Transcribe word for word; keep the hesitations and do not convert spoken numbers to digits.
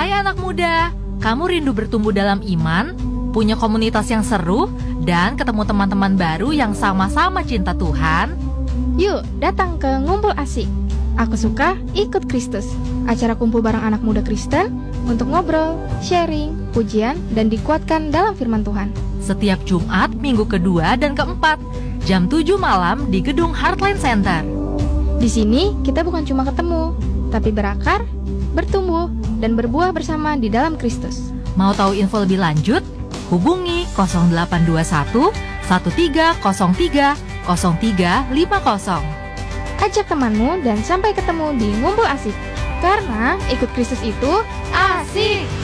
Hai anak muda, kamu rindu bertumbuh dalam iman, punya komunitas yang seru, dan ketemu teman-teman baru yang sama-sama cinta Tuhan? Yuk, datang ke Ngumpul Asik. Aku suka ikut Kristus, acara kumpul bareng anak muda Kristen untuk ngobrol, sharing, pujian, dan dikuatkan dalam firman Tuhan. Setiap Jumat, minggu kedua dan keempat, jam tujuh malam di gedung Heartline Center. Di sini kita bukan cuma ketemu, tapi berakar, bertumbuh, dan berbuah bersama di dalam Kristus. Mau tahu info lebih lanjut? Hubungi nol delapan dua satu, satu tiga nol tiga, nol tiga lima nol. Ajak temanmu dan sampai ketemu di Ngumpul Asik. Karena ikut Kristus itu asik.